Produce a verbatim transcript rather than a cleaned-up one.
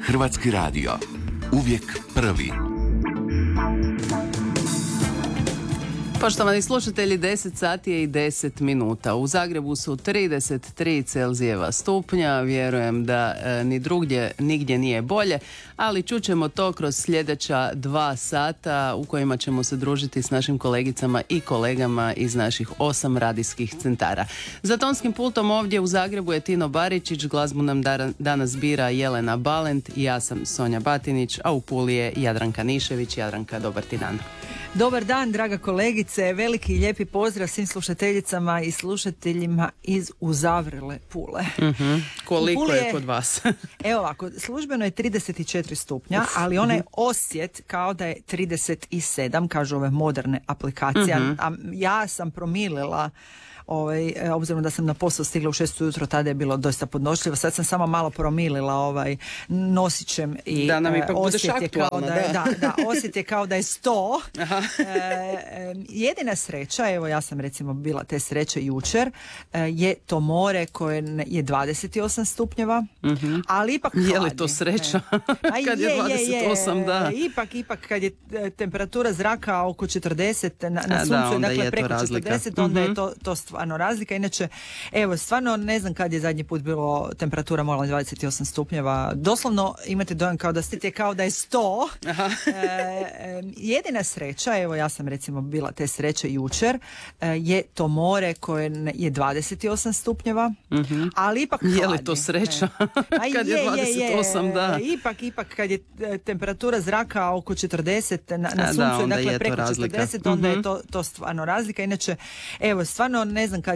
Hrvatski radio. Uvijek prvi. Poštovani slušatelji, deset sati je i deset minuta. U Zagrebu su trideset tri Celzijeva stupnja. Vjerujem da e, ni drugdje nigdje nije bolje, ali čućemo to kroz sljedeća dva sata u kojima ćemo se družiti s našim kolegicama i kolegama iz naših osam radijskih centara. Za tonskim pultom ovdje u Zagrebu je Tino Baričić, glazbu nam da, danas bira Jelena Balent i ja sam Sonja Batinić, a u Puli je Jadranka Nišević. Jadranka, dobar ti dan. Dobar dan, draga kolegice, veliki i lijepi pozdrav svim slušateljicama i slušateljima iz uzavrele Pule. Mm-hmm. Koliko Puli je kod vas? Evo ovako, službeno je trideset četiri stupnja, Uf. ali onaj osjet kao da je trideset sedam, kažu ove moderne aplikacije, mm-hmm. a ja sam promilila. Ovaj, obzirom da sam na posao stigla u šest ujutro, tada je bilo dosta podnošljivo. Sad sam samo malo promilila ovaj, nosićem i da nam ipak budeš aktualna. Da, je, da, da, osjet je kao da je sto. Aha. E, jedina sreća, evo ja sam recimo bila te sreće jučer, je to more koje je dvadeset osam stupnjeva, mm-hmm. ali ipak hladi. Je li to sreća? Kad je, je dvadeset osam, je, da. Ipak, ipak kad je temperatura zraka oko četrdeset na, na suncu, da, dakle je preko četrdeset, onda mm-hmm. je to, to stvarno razlika. Inače, evo, stvarno ne znam kad je zadnji put bilo temperatura morala dvadeset osam stupnjeva. Doslovno imate dojam kao da ste kao da je sto. Aha. E, jedina sreća, evo ja sam recimo bila te sreće jučer, je to more koje je dvadeset osam stupnjeva, mm-hmm. ali ipak hladi. Je li to sreća? Kad je, je dvadeset osam, je, da. Ipak, ipak kad je temperatura zraka oko četrdeset na, na suncu, da, dakle je preko četrdeset, onda mm-hmm. je to, to stvarno razlika. Inače, evo, stvarno ne znam kad